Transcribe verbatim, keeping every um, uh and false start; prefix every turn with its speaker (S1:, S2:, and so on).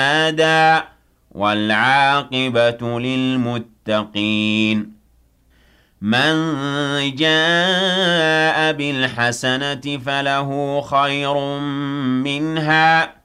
S1: نادى والعاقبة للمتقين من جاء بالحسنة فله خير منها